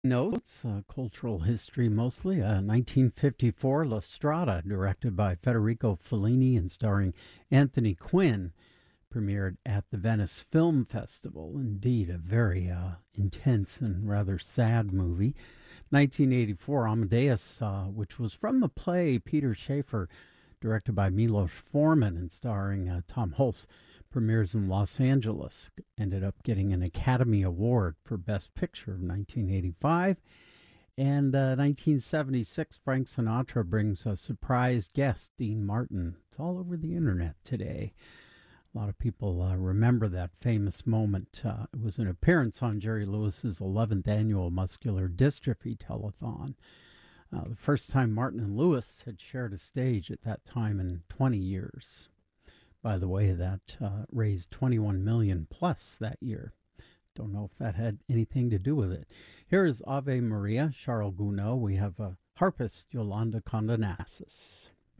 Notes, cultural history mostly. 1954, La Strada, directed by Federico Fellini and starring Anthony Quinn, premiered at the Venice Film Festival. Indeed, a very intense and rather sad movie. 1984, Amadeus, which was from the play Peter Shaffer, directed by Milos Forman and starring Tom Hulce, premieres in Los Angeles. Ended up getting an Academy Award for Best Picture of 1985. And 1976, Frank Sinatra brings a surprise guest, Dean Martin. It's all over the internet today. A lot of people remember that famous moment. It was an appearance on Jerry Lewis's 11th annual Muscular Dystrophy Telethon. The first time Martin and Lewis had shared a stage at that time in 20 years. By the way, that raised 21 million plus that year. Don't know if that had anything to do with it. Here is Ave Maria, Charles Gounod. We have harpist Yolanda Condonassis.